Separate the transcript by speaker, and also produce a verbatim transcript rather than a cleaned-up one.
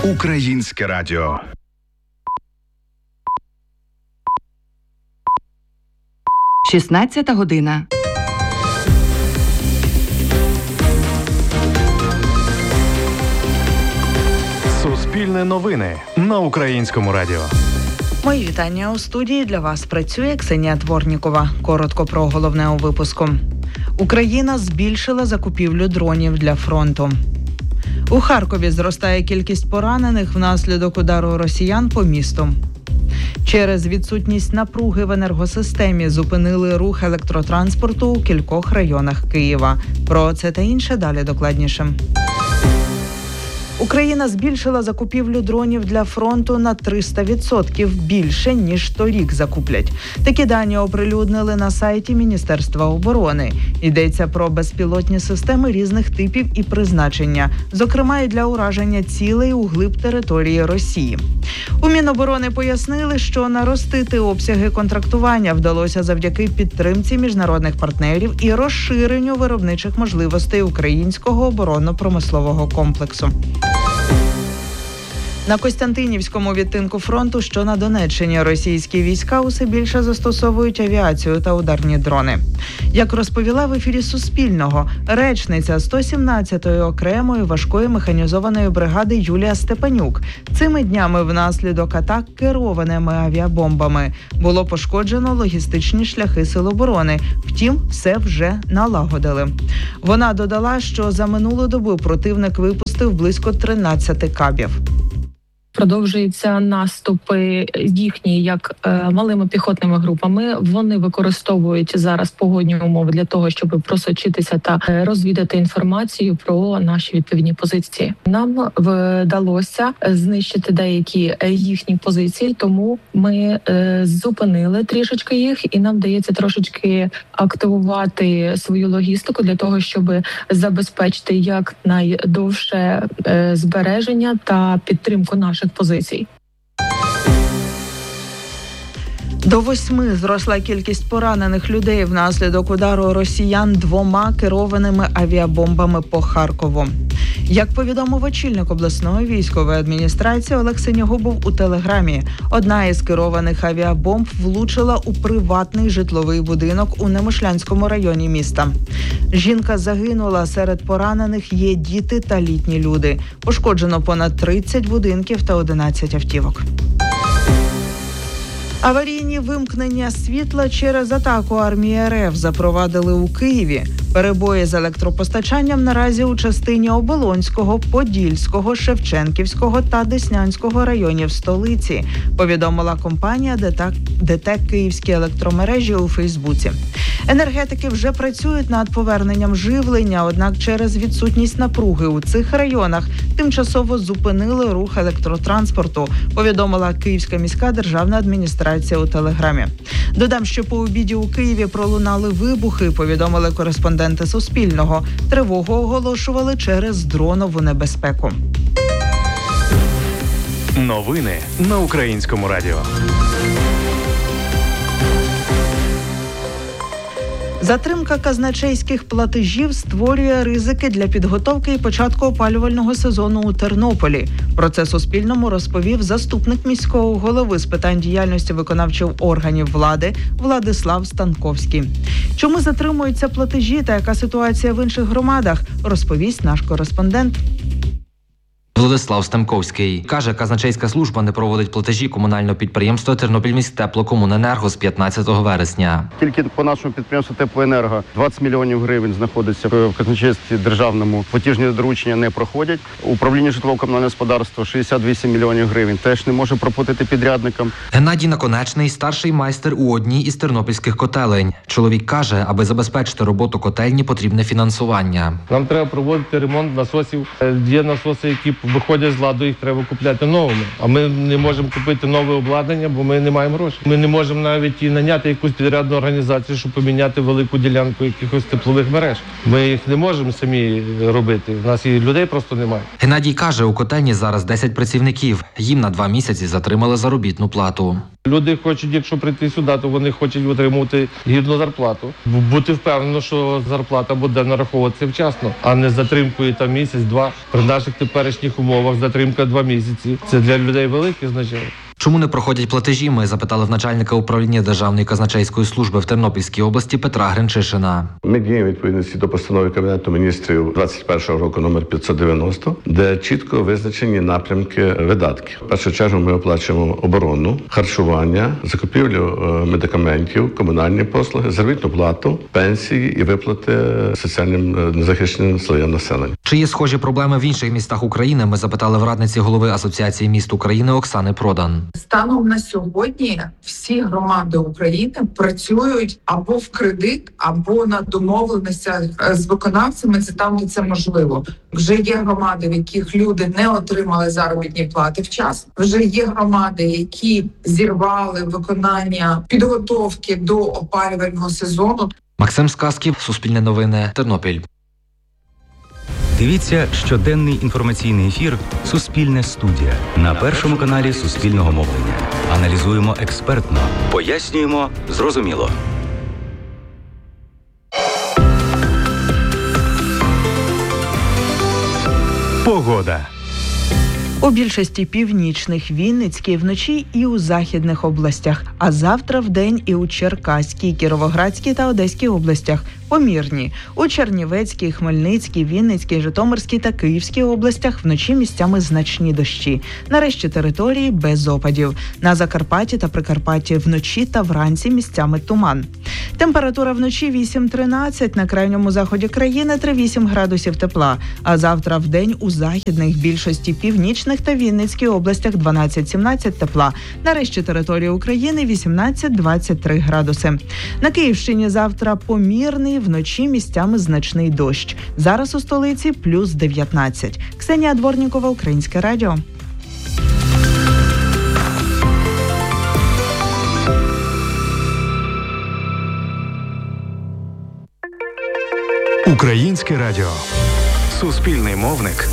Speaker 1: Українське радіо.
Speaker 2: шістнадцята година.
Speaker 3: Суспільне новини на Українському радіо.
Speaker 4: Мої вітання у студії. Для вас працює Ксенія Дворнікова. Коротко про головне у випуску. Україна збільшила закупівлю дронів для фронту. У Харкові зростає кількість поранених внаслідок удару росіян по місту. Через відсутність напруги в енергосистемі зупинили рух електротранспорту у кількох районах Києва. Про це та інше далі докладніше. Україна збільшила закупівлю дронів для фронту на триста відсотків більше, ніж торік закуплять. Такі дані оприлюднили на сайті Міністерства оборони. Йдеться про безпілотні системи різних типів і призначення, зокрема і для ураження цілей у глиб території Росії. У Міноборони пояснили, що наростити обсяги контрактування вдалося завдяки підтримці міжнародних партнерів і розширенню виробничих можливостей українського оборонно-промислового комплексу. На Костянтинівському відтинку фронту, що на Донеччині, російські війська усе більше застосовують авіацію та ударні дрони. Як розповіла в ефірі Суспільного, речниця сто сімнадцятої окремої важкої механізованої бригади Юлія Степанюк, цими днями внаслідок атак керованими авіабомбами було пошкоджено логістичні шляхи Сил оборони. Втім, все вже налагодили. Вона додала, що за минулу добу противник випустив близько тринадцяти кабів.
Speaker 5: Продовжуються наступи їхні як е, малими піхотними групами. Вони використовують зараз погодні умови для того, щоб просочитися та е, розвідати інформацію про наші відповідні позиції. Нам вдалося знищити деякі їхні позиції, тому ми е, зупинили трішечки їх, і нам вдається трошечки активувати свою логістику для того, щоб забезпечити якнайдовше е, збереження та підтримку наших позицій.
Speaker 4: До восьми зросла кількість поранених людей внаслідок удару росіян двома керованими авіабомбами по Харкову. Як повідомив очільник обласної військової адміністрації Олег Синягубов у Телеграмі, одна із керованих авіабомб влучила у приватний житловий будинок у Немишлянському районі міста. Жінка загинула, серед поранених є діти та літні люди. Пошкоджено понад тридцять будинків та одинадцять автівок. Аварійні вимкнення світла через атаку армії РФ запровадили у Києві. Перебої з електропостачанням наразі у частині Оболонського, Подільського, Шевченківського та Деснянського районів столиці, повідомила компанія ДТЕК «Київські електромережі» у Фейсбуці. Енергетики вже працюють над поверненням живлення, однак через відсутність напруги у цих районах тимчасово зупинили рух електротранспорту, повідомила Київська міська державна адміністрація у Телеграмі. Додам, що по обіді у Києві пролунали вибухи, повідомили кореспонденти Суспільного. Тривогу оголошували через дронову небезпеку.
Speaker 3: Новини на Українському радіо.
Speaker 4: Затримка казначейських платежів створює ризики для підготовки і початку опалювального сезону у Тернополі. Про це Суспільному розповів заступник міського голови з питань діяльності виконавчих органів влади Владислав Станковський. Чому затримуються платежі та яка ситуація в інших громадах, розповість наш кореспондент.
Speaker 6: Владислав Станковський каже, казначейська служба не проводить платежі комунального підприємства «Тернопільміськтеплокомуненерго» з п'ятнадцятого вересня.
Speaker 7: Тільки по нашому підприємству «Теплоенерго» двадцять мільйонів гривень знаходиться в казначействі державному. Платіжні доручення не проходять. Управління житлово-комунального господарства шістдесят вісім мільйонів гривень теж не може проплатити підрядникам.
Speaker 6: Геннадій Наконечний – старший майстер у одній із тернопільських котелень. Чоловік каже, аби забезпечити роботу котельні, потрібне фінансування.
Speaker 8: Нам треба проводити ремонт насосів. Є насоси, які виходять з ладу, їх треба купляти новими. А ми не можемо купити нове обладнання, бо ми не маємо грошей. Ми не можемо навіть і наняти якусь підрядну організацію, щоб поміняти велику ділянку якихось теплових мереж. Ми їх не можемо самі робити. У нас і людей просто немає.
Speaker 6: Геннадій каже, у котельні зараз десять працівників. Їм на два місяці затримали заробітну плату.
Speaker 8: Люди хочуть, якщо прийти сюди, то вони хочуть отримувати гідну зарплату. Бути впевнено, що зарплата буде нараховуватися вчасно, а не з затримкою там місяць-два. При наших теперішніх умовах затримка два місяці. Це для людей велике значення.
Speaker 6: Чому не проходять платежі, ми запитали в начальника управління Державної казначейської служби в Тернопільській області Петра Гринчишина.
Speaker 1: Ми діємо відповідності до постанови Кабінету міністрів двадцять першого року номер п'ятсот дев'яносто, де чітко визначені напрямки видатків. В першу чергу ми оплачуємо оборону, харчування, закупівлю медикаментів, комунальні послуги, заробітну плату, пенсії і виплати соціальним незахищеним слоям населення.
Speaker 6: Чи є схожі проблеми в інших містах України, ми запитали в радниці голови Асоціації міст України Оксани Продан.
Speaker 9: Станом на сьогодні всі громади України працюють або в кредит, або на домовленостях з виконавцями. Це там, де це можливо. Вже є громади, в яких люди не отримали заробітні плати вчасно. Вже є громади, які зірвали виконання підготовки до опалювального сезону.
Speaker 6: Максим Сказків, Суспільне новини, Тернопіль.
Speaker 10: Дивіться щоденний інформаційний ефір «Суспільне студія» на першому каналі Суспільного мовлення. Аналізуємо експертно, пояснюємо зрозуміло.
Speaker 3: Погода.
Speaker 4: У більшості північних, Вінницькій, вночі і у західних областях, а завтра вдень і у Черкаській, Кіровоградській та Одеській областях помірні. У Чернівецькій, Хмельницькій, Вінницькій, Житомирській та Київській областях вночі місцями значні дощі. На решті території без опадів. На Закарпатті та Прикарпатті вночі та вранці місцями туман. Температура вночі вісім-тринадцять, на крайньому заході країни три-вісім градусів тепла. А завтра вдень у західних, більшості північних та Вінницькій областях дванадцять-сімнадцять тепла. На решті території України вісімнадцять-двадцять три градуси. На Київщині завтра помірний, вночі місцями значний дощ. Зараз у столиці плюс дев'ятнадцять. Ксенія Дворнікова, Українське радіо.
Speaker 3: Українське радіо. Суспільний мовник